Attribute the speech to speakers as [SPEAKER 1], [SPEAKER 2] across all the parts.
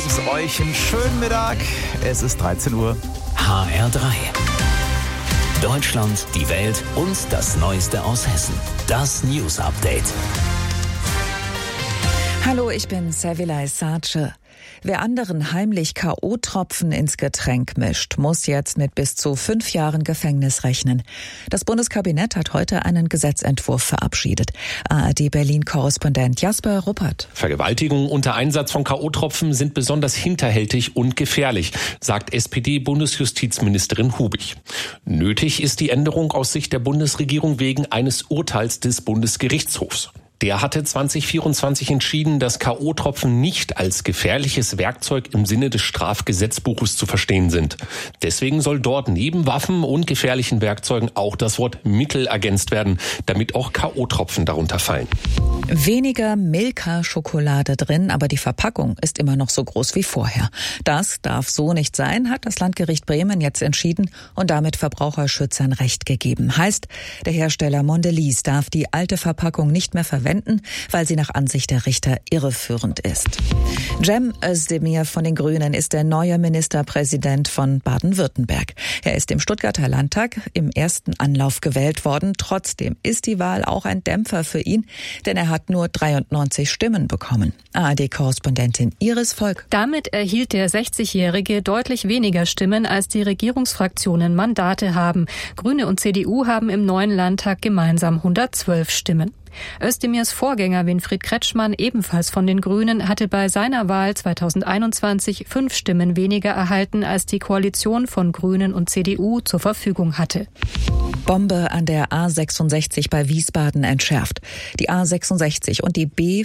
[SPEAKER 1] es euch einen schönen Mittag. Es ist 13 Uhr.
[SPEAKER 2] HR3. Deutschland, die Welt und das Neueste aus Hessen. Das News Update.
[SPEAKER 3] Hallo, ich bin Servilay Sace. Wer anderen heimlich K.O.-Tropfen ins Getränk mischt, muss jetzt mit bis zu 5 Jahren Gefängnis rechnen. Das Bundeskabinett hat heute einen Gesetzentwurf verabschiedet. ARD-Berlin-Korrespondent Jasper Ruppert.
[SPEAKER 4] Vergewaltigungen unter Einsatz von K.O.-Tropfen sind besonders hinterhältig und gefährlich, sagt SPD-Bundesjustizministerin Hubig. Nötig ist die Änderung aus Sicht der Bundesregierung wegen eines Urteils des Bundesgerichtshofs. Der hatte 2024 entschieden, dass K.O.-Tropfen nicht als gefährliches Werkzeug im Sinne des Strafgesetzbuches zu verstehen sind. Deswegen soll dort neben Waffen und gefährlichen Werkzeugen auch das Wort Mittel ergänzt werden, damit auch K.O.-Tropfen darunter fallen.
[SPEAKER 3] Weniger Milka-Schokolade drin, aber die Verpackung ist immer noch so groß wie vorher. Das darf so nicht sein, hat das Landgericht Bremen jetzt entschieden und damit Verbraucherschützern Recht gegeben. Heißt, der Hersteller Mondelez darf die alte Verpackung nicht mehr verwenden, weil sie nach Ansicht der Richter irreführend ist. Cem Özdemir von den Grünen ist der neue Ministerpräsident von Baden-Württemberg. Er ist im Stuttgarter Landtag im ersten Anlauf gewählt worden. Trotzdem ist die Wahl auch ein Dämpfer für ihn, denn er hat nur 93 Stimmen bekommen. ARD-Korrespondentin Iris Volk.
[SPEAKER 5] Damit erhielt der 60-Jährige deutlich weniger Stimmen, als die Regierungsfraktionen Mandate haben. Grüne und CDU haben im neuen Landtag gemeinsam 112 Stimmen. Özdemirs Vorgänger Winfried Kretschmann, ebenfalls von den Grünen, hatte bei seiner Wahl 2021 5 Stimmen weniger erhalten, als die Koalition von Grünen und CDU zur Verfügung hatte.
[SPEAKER 3] Bombe an der A66 bei Wiesbaden entschärft. Die A66 und die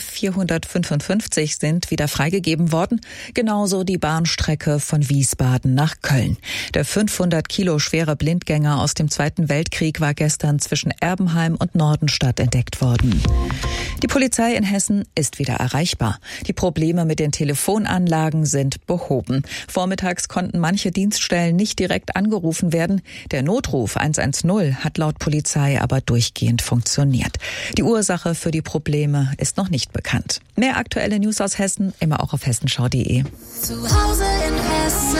[SPEAKER 3] B455 sind wieder freigegeben worden, genauso die Bahnstrecke von Wiesbaden nach Köln. Der 500 Kilo schwere Blindgänger aus dem Zweiten Weltkrieg war gestern zwischen Erbenheim und Nordenstadt entdeckt worden. Die Polizei in Hessen ist wieder erreichbar. Die Probleme mit den Telefonanlagen sind behoben. Vormittags konnten manche Dienststellen nicht direkt angerufen werden. Der Notruf 110 hat laut Polizei aber durchgehend funktioniert. Die Ursache für die Probleme ist noch nicht bekannt. Mehr aktuelle News aus Hessen immer auch auf hessenschau.de.
[SPEAKER 6] Zu Hause in Hessen.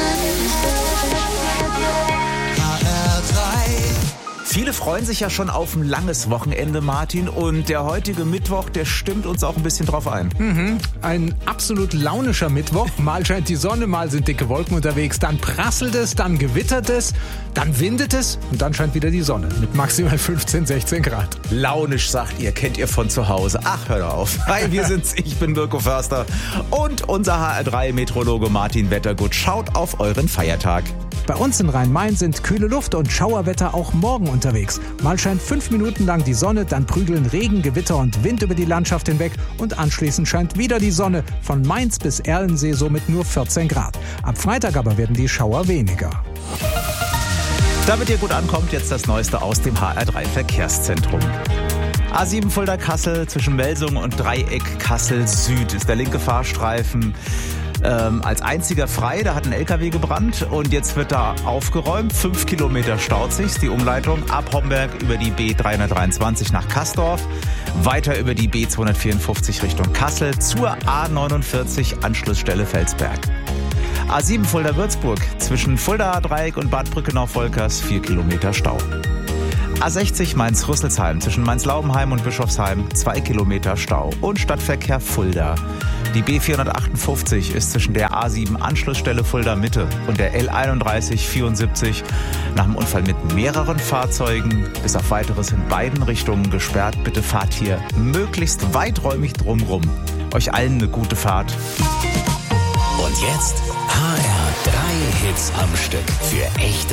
[SPEAKER 1] Viele freuen sich ja schon auf ein langes Wochenende, Martin. Und der heutige Mittwoch, der stimmt uns auch ein bisschen drauf ein.
[SPEAKER 7] Ein absolut launischer Mittwoch. Mal scheint die Sonne, mal sind dicke Wolken unterwegs. Dann prasselt es, dann gewittert es, dann windet es und dann scheint wieder die Sonne mit maximal 15, 16 Grad.
[SPEAKER 1] Launisch, sagt ihr, kennt ihr von zu Hause. Ach, hör doch auf. Hi, wir sind's. Ich bin Mirko Förster. Und unser HR3-Meteorologe Martin Wettergut schaut auf euren Feiertag.
[SPEAKER 7] Bei uns in Rhein-Main sind kühle Luft und Schauerwetter auch morgen unterwegs. Mal scheint 5 Minuten lang die Sonne, dann prügeln Regen, Gewitter und Wind über die Landschaft hinweg und anschließend scheint wieder die Sonne. Von Mainz bis Erlensee somit nur 14 Grad. Ab Freitag aber werden die Schauer weniger.
[SPEAKER 1] Damit ihr gut ankommt, jetzt das Neueste aus dem HR3 Verkehrszentrum. A7 Fulda-Kassel zwischen Melsungen und Dreieck Kassel Süd ist der linke Fahrstreifen als einziger frei. Da hat ein LKW gebrannt und jetzt wird da aufgeräumt. 5 Kilometer staut sich die Umleitung ab Homberg über die B323 nach Kastorf, weiter über die B254 Richtung Kassel zur A49 Anschlussstelle Felsberg. A7 Fulda-Würzburg zwischen Fulda-Dreieck und Bad Brückenau-Volkers 4 Kilometer Stau. A60 Mainz-Rüsselsheim zwischen Mainz-Laubenheim und Bischofsheim 2 Kilometer Stau und Stadtverkehr Fulda. Die B458 ist zwischen der A7 Anschlussstelle Fulda Mitte und der L31 74 nach dem Unfall mit mehreren Fahrzeugen bis auf weiteres in beiden Richtungen gesperrt. Bitte fahrt hier möglichst weiträumig drumrum. Euch allen eine gute Fahrt.
[SPEAKER 2] Und jetzt HR3 Hits am Stück für echte